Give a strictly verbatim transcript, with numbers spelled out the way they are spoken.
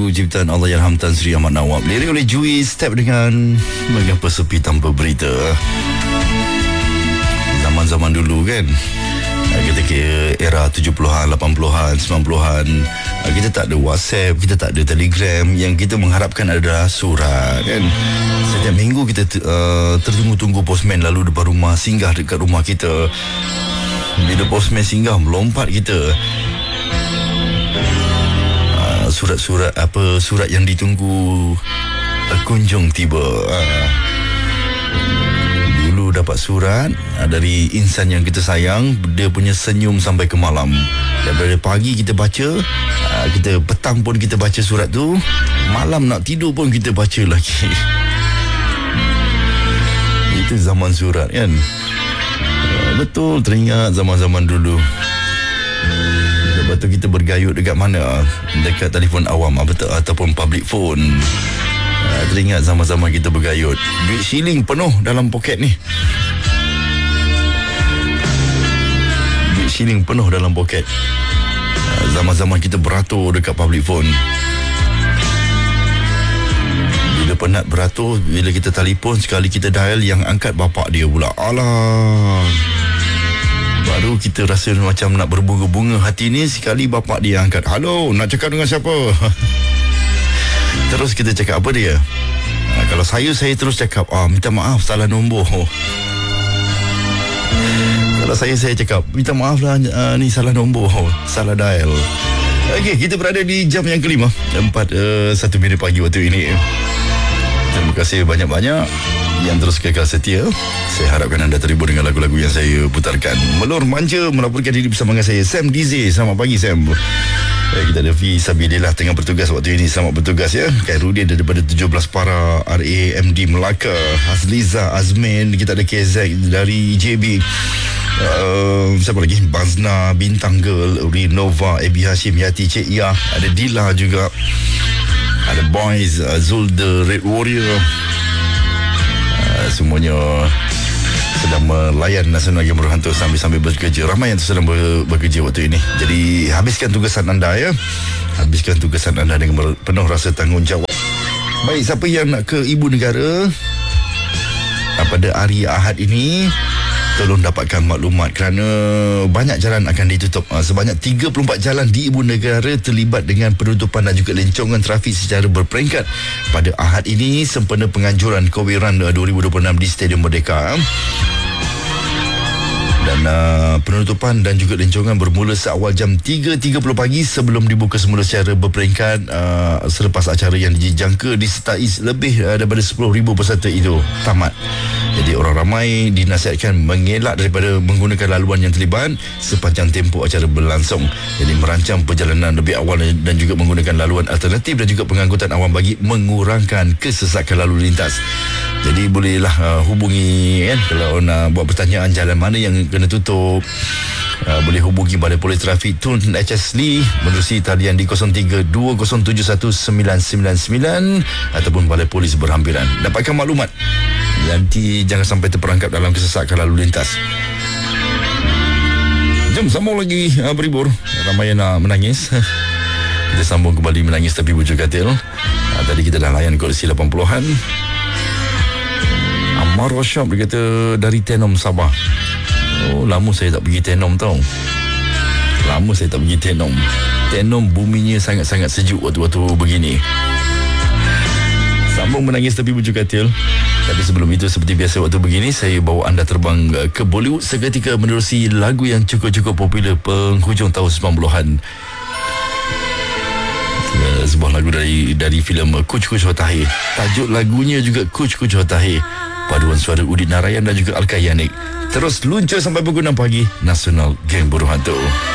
lagu ciptaan Allahyarham Tan Sri Ahmad Nawab, lirik oleh Jui, step dengan Mengapa Sepi Tanpa Berita. Zaman-zaman dulu kan, ketika era tujuh puluhan, lapan puluhan, sembilan puluhan, kita tak ada WhatsApp, kita tak ada Telegram. Yang kita mengharapkan adalah surat kan. Setiap minggu kita uh, tertunggu-tunggu postman lalu depan rumah, singgah dekat rumah kita. Bila postman singgah, melompat kita. uh, Surat-surat apa, surat yang ditunggu uh, kunjung tiba. uh, Dulu dapat surat uh, dari insan yang kita sayang, dia punya senyum sampai ke malam. Daripada pagi kita baca, uh, kita petang pun kita baca surat tu, malam nak tidur pun kita baca lagi. Itu zaman surat kan. uh, Betul, teringat zaman-zaman dulu. Lepas tu kita bergayut dekat mana? Dekat telefon awam atau, ataupun public phone. uh, Teringat zaman-zaman kita bergayut. Duit shilling penuh dalam poket ni. Duit shilling penuh dalam poket. uh, Zaman-zaman kita beratur dekat public phone. Bila penat beratur, bila kita telefon, sekali kita dial, yang angkat bapak dia pula. Alah, baru kita rasa macam nak berbunga-bunga hati ni. Sekali bapak dia angkat. Halo, nak cakap dengan siapa? Terus kita cakap apa dia? Ha, kalau saya, saya terus cakap, ah, minta maaf, salah nombor. Kalau saya, saya cakap, minta maaf lah, uh, ni salah nombor, salah dial. Okey, kita berada di jam yang kelima, empat uh, satu minit pagi waktu ini. Terima kasih banyak-banyak yang terus kekal setia. Saya harapkan anda terhibur dengan lagu-lagu yang saya putarkan. Melur Manja melaporkan diri bersama dengan saya, Sam D Z. Selamat pagi, Sam. Eh, kita ada Fi Sabilillah tengah bertugas waktu ini. Selamat bertugas ya. Khairudin daripada tujuh belas Para, R A M D Melaka, Hazliza Azmin, kita ada K Z dari J B. Uh, siapa lagi? Bazna, Bintang Girl, Rinova, Ebi Hashim, Yati, Cik Iyah, ada Dila juga. Ada Boys, uh, Zul the Red Warrior. uh, Semuanya sedang melayan Nasional Game Berhantu sambil-sambil bekerja. Ramai yang sedang ber- bekerja waktu ini. Jadi habiskan tugasan anda ya. Habiskan tugasan anda dengan ber- penuh rasa tanggungjawab. Baik, siapa yang nak ke Ibu Negara uh, pada hari Ahad ini, tolong dapatkan maklumat kerana banyak jalan akan ditutup. Sebanyak tiga puluh empat jalan di Ibu Negara terlibat dengan penutupan dan juga lencongan trafik secara berperingkat pada Ahad ini sempena penganjuran Kowe Run dua ribu dua puluh enam di Stadium Merdeka. Dan uh, penutupan dan juga lencongan bermula seawal jam tiga tiga puluh pagi sebelum dibuka semula secara berperingkat uh, selepas acara yang dijangka disertai lebih uh, daripada sepuluh ribu peserta itu tamat. Jadi orang ramai dinasihatkan mengelak daripada menggunakan laluan yang terlibat sepanjang tempoh acara berlangsung. Jadi merancang perjalanan lebih awal dan juga menggunakan laluan alternatif dan juga pengangkutan awam bagi mengurangkan kesesakan lalu lintas. Jadi bolehlah uh, hubungi kan, kalau nak buat pertanyaan jalan mana yang kena tutup. Uh, boleh hubungi Balai Polis Trafik Tun H S Lee menerusi talian di kosong tiga dua kosong tujuh satu sembilan sembilan sembilan ataupun Balai Polis berhampiran. Dapatkan maklumat, nanti jangan sampai terperangkap dalam kesesakan lalu lintas. Jom sambung lagi uh, berhibur. Ramai yang nak menangis. Kita sambung kembali Menangis Tapi Bujur Katil. uh, Tadi kita dah layan koleksi lapan puluhan. Ammar Rashab dia kata dari Tenom, Sabah. Oh, lama saya tak pergi Tenom tau. Lama saya tak pergi Tenom. Tenom buminya sangat-sangat sejuk waktu-waktu begini. Sambung Menangis Tapi Bujur Katil. Tapi sebelum itu, seperti biasa waktu begini, saya bawa anda terbang ke Bollywood seketika menerusi lagu yang cukup-cukup popular penghujung tahun sembilan puluhan. Sebuah lagu dari dari filem Kuch Kuch Hota Hai. Tajuk lagunya juga Kuch Kuch Hota Hai. Paduan suara Udit Narayan dan juga Alka Yanik. Terus luncur sampai pukul enam pagi, Nasional Geng Burung Hantu.